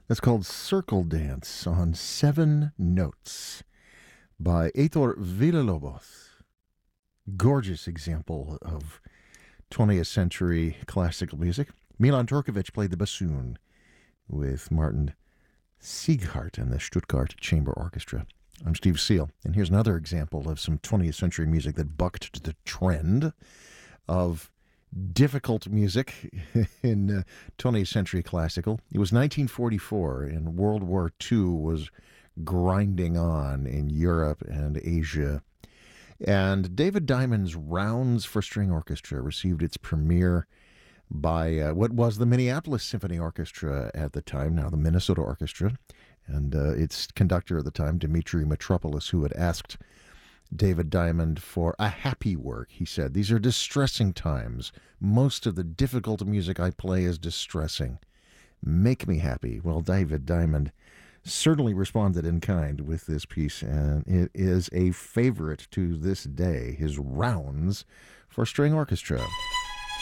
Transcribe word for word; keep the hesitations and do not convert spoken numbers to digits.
That's called Circle Dance on Seven Notes by Heitor Villalobos. Gorgeous example of twentieth century classical music. Milan Turkovic played the bassoon with Martin Sieghardt and the Stuttgart Chamber Orchestra. I'm Steve Seal, and here's another example of some twentieth century music that bucked the trend of difficult music in uh, twentieth century classical. It was nineteen forty-four, and World War Two was grinding on in Europe and Asia. And David Diamond's Rounds for String Orchestra received its premiere by uh, what was the Minneapolis Symphony Orchestra at the time, now the Minnesota Orchestra, and uh, its conductor at the time, Dimitri Mitropoulos, who had asked David Diamond for a happy work. He said, "These are distressing times. Most of the difficult music I play is distressing. Make me happy." Well, David Diamond certainly responded in kind with this piece, and it is a favorite to this day, his Rounds for String Orchestra.